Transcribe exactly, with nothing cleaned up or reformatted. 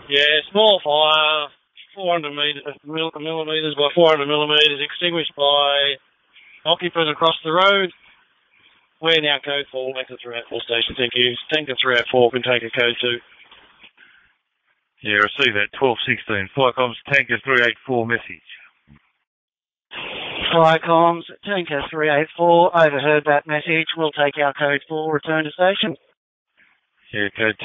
Yeah, small fire, four hundred metre, mil, millimetres by four hundred millimetres, extinguished by occupant across the road. We're now code four, Tanker three eight four station, thank you. Tanker three eight four can take a code two. Yeah, receive that, twelve sixteen. Flycom's Tanker three eight four message. Flycoms, Tanker three eight four, overheard that message. We'll take our code four, return to station. Yeah, code